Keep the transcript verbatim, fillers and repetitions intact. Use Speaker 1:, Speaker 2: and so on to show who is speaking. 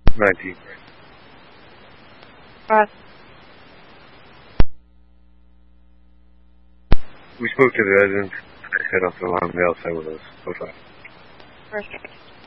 Speaker 1: nineteen.
Speaker 2: Uh,
Speaker 1: We spoke to the residents. They set off the alarm. They all sat with us. So far.
Speaker 2: perfect.